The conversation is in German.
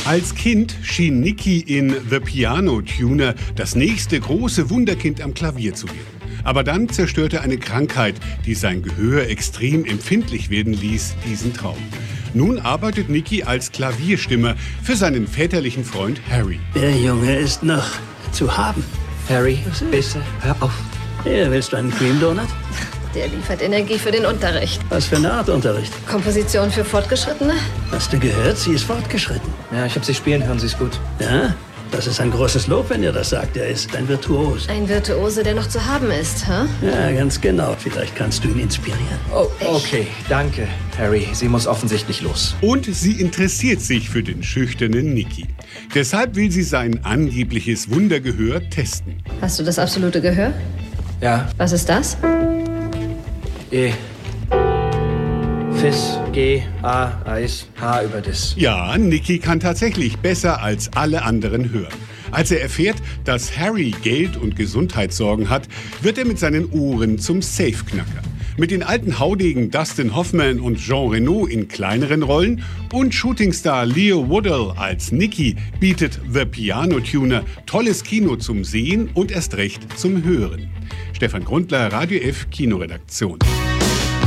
Als Kind schien Nicky in The Piano Tuner das nächste große Wunderkind am Klavier zu werden. Aber dann zerstörte eine Krankheit, die sein Gehör extrem empfindlich werden ließ, diesen Traum. Nun arbeitet Nicky als Klavierstimmer für seinen väterlichen Freund Harry. Der Junge ist noch zu haben. Harry, bitte, hör auf. Hier, willst du einen Cream Donut? Der liefert Energie für den Unterricht. Was für eine Art Unterricht? Komposition für Fortgeschrittene? Hast du gehört? Sie ist fortgeschritten. Ja, ich habe sie spielen hören, sie ist gut. Ja? Das ist ein großes Lob, wenn ihr das sagt. Er ist ein Virtuos. Ein Virtuose, der noch zu haben ist, hä? Ja, ganz genau. Vielleicht kannst du ihn inspirieren. Oh, okay, danke, Harry. Sie muss offensichtlich los. Und sie interessiert sich für den schüchternen Nicky. Deshalb will sie sein angebliches Wundergehör testen. Hast du das absolute Gehör? Ja, Was ist das? E. Fis, G, A, Eis, H über Dis. Ja, Nicky kann tatsächlich besser als alle anderen hören. Als er erfährt, dass Harry Geld- und Gesundheitssorgen hat, wird er mit seinen Ohren zum Safeknacker. Mit den alten Haudegen Dustin Hoffman und Jean Reno in kleineren Rollen und Shootingstar Leo Woodall als Nicky bietet The Piano Tuner tolles Kino zum Sehen und erst recht zum Hören. Stefan Grundler, Radio F Kinoredaktion.